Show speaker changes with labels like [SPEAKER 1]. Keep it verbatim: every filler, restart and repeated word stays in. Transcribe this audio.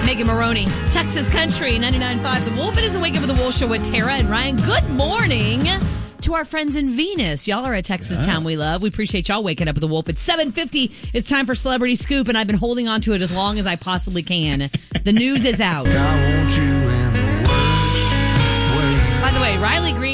[SPEAKER 1] Megan Maroney, Texas Country, ninety-nine point five The Wolf. It is a Wake Up with the Wolf show with Tara and Ryan. Good morning to our friends in Venus. Y'all are a Texas
[SPEAKER 2] yeah.
[SPEAKER 1] town we love. We appreciate y'all waking up with the Wolf. It's seven fifty. It's time for Celebrity Scoop, and I've been holding on to it as long as I possibly can. The news is out.
[SPEAKER 3] I want you in the worst way.
[SPEAKER 1] By the way, Riley Green